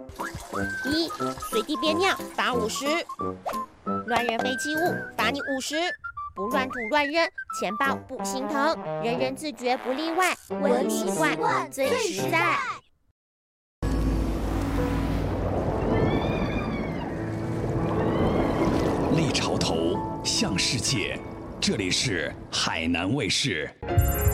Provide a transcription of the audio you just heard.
一，随地便尿罚50，乱扔废弃物罚你50，不乱吐乱扔，钱包不心疼，人人自觉不例外，文明习惯最实在。 立潮头，向世界，这里是海南卫视。